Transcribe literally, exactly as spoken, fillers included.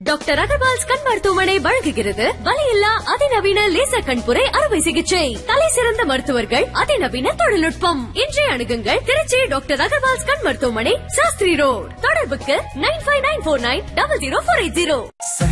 Doctor Agarwal's கண் மருத்துவமனை வழங்குகிறது வலியில்லா அதிநவீன லேசர் கண்புரை அறுவை சிகிச்சை. தலை சிறந்த மருத்துவர்கள், அதிநவீன தொழில்நுட்பம். இன்றைய அணுகுங்கள் திருச்சி டாக்டர் அகர்வால்ஸ் கண் மருத்துவமனை, சாஸ்திரி ரோட். தொடர்புக்கு நைன் ஃபைவ் நைன் போர் nine double zero four eight zero.